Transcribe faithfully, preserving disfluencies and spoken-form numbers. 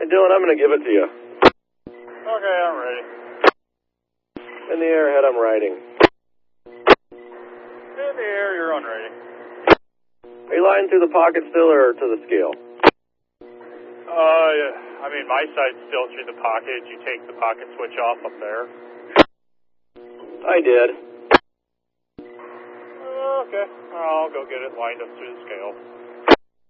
Dylan, I'm going to give it to you. Okay, I'm ready. In the airhead, I'm riding. In the air, you're on ready. Are you lying through the pocket still or to the scale? Uh, yeah. I mean, my side's still through the pocket. You take the pocket switch off up there. I did. Uh, okay, I'll go get it lined up through the scale.